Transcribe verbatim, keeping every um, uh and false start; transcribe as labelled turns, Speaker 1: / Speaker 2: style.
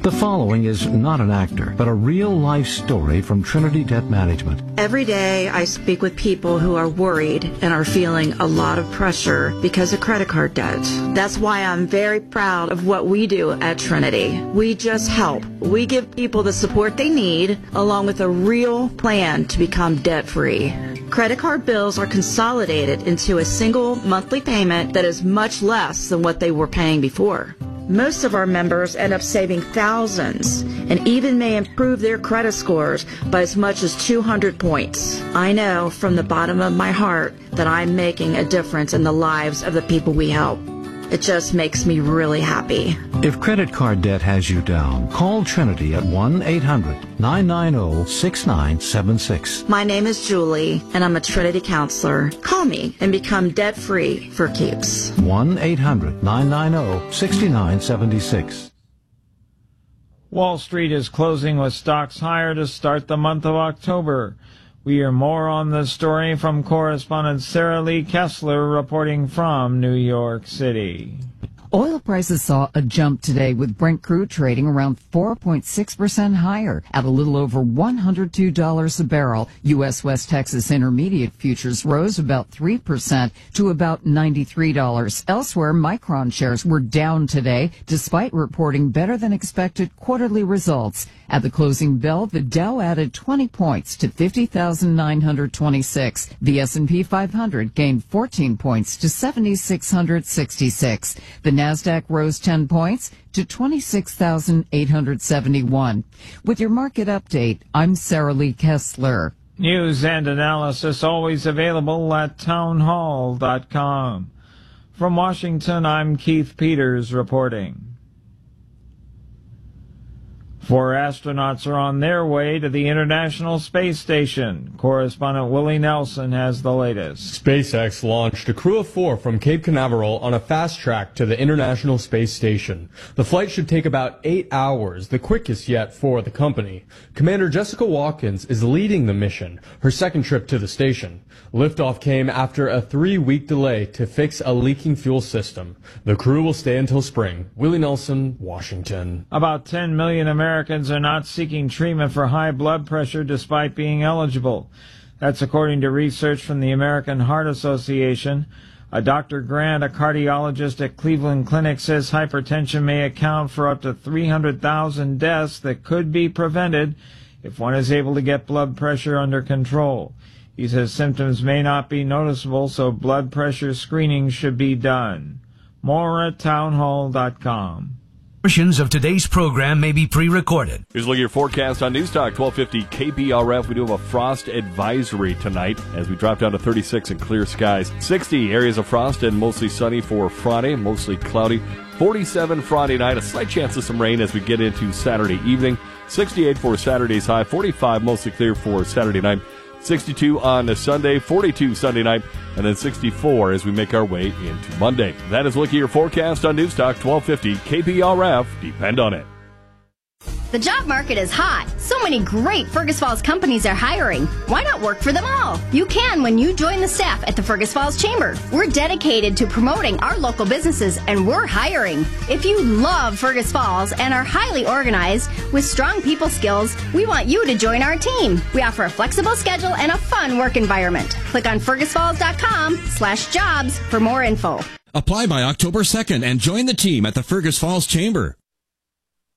Speaker 1: The following is not an actor, but a real-life story from Trinity Debt Management.
Speaker 2: Every day I speak with people who are worried and are feeling a lot of pressure because of credit card debt. That's why I'm very proud of what we do at Trinity. We just help. We give people the support they need, along with a real plan to become debt-free. Credit card bills are consolidated into a single monthly payment that is much less than what they were paying before. Most of our members end up saving thousands and even may improve their credit scores by as much as two hundred points. I know from the bottom of my heart that I'm making a difference in the lives of the people we help. It just makes me really happy.
Speaker 1: If credit card debt has you down, call Trinity at one eight hundred nine nine zero six nine seven six.
Speaker 2: My name is Julie, and I'm a Trinity counselor. Call me and become debt-free for keeps.
Speaker 1: one eight hundred nine nine zero six nine seven six.
Speaker 3: Wall Street is closing with stocks higher to start the month of October. We hear more on this story from correspondent Sarah Lee Kessler reporting from New York City.
Speaker 4: Oil prices saw a jump today with Brent crude trading around four point six percent higher at a little over one hundred two dollars a barrel. U S West Texas Intermediate futures rose about three percent to about ninety-three dollars. Elsewhere, Micron shares were down today despite reporting better than expected quarterly results. At the closing bell, the Dow added twenty points to fifty thousand nine hundred twenty-six. The S and P five hundred gained fourteen points to seven thousand six hundred sixty-six. The NASDAQ rose ten points to twenty-six thousand eight hundred seventy-one. With your market update, I'm Sarah Lee Kessler.
Speaker 3: News and analysis always available at townhall dot com. From Washington, I'm Keith Peters reporting. Four astronauts are on their way to the International Space Station. Correspondent Willie Nelson has the latest.
Speaker 5: SpaceX launched a crew of four from Cape Canaveral on a fast track to the International Space Station. The flight should take about eight hours, the quickest yet for the company. Commander Jessica Watkins is leading the mission, her second trip to the station. Liftoff came after a three-week delay to fix a leaking fuel system. The crew will stay until spring. Willie Nelson, Washington.
Speaker 3: About ten million Americans are not seeking treatment for high blood pressure despite being eligible. That's according to research from the American Heart Association. A Doctor Grant, a cardiologist at Cleveland Clinic, says hypertension may account for up to three hundred thousand deaths that could be prevented if one is able to get blood pressure under control. He says symptoms may not be noticeable, so blood pressure screening should be done. More at townhall dot com.
Speaker 6: Portions of today's program may be pre-recorded.
Speaker 7: Here's a look at your forecast on Newstalk twelve fifty K B R F. We do have a frost advisory tonight as we drop down to thirty-six and clear skies. sixty areas of frost and mostly sunny for Friday, mostly cloudy. forty-seven Friday night, a slight chance of some rain as we get into Saturday evening. sixty-eight for Saturday's high, forty-five mostly clear for Saturday night. sixty-two on Sunday, forty-two Sunday night, and then sixty-four as we make our way into Monday. That is looking at your forecast on Newstalk twelve fifty K B R F. Depend on it.
Speaker 8: The job market is hot. So many great Fergus Falls companies are hiring. Why not work for them all? You can when you join the staff at the Fergus Falls Chamber. We're dedicated to promoting our local businesses, and we're hiring. If you love Fergus Falls and are highly organized with strong people skills, we want you to join our team. We offer a flexible schedule and a fun work environment. Click on fergus falls dot com slash jobs for more info.
Speaker 9: Apply by October second and join the team at the Fergus Falls Chamber.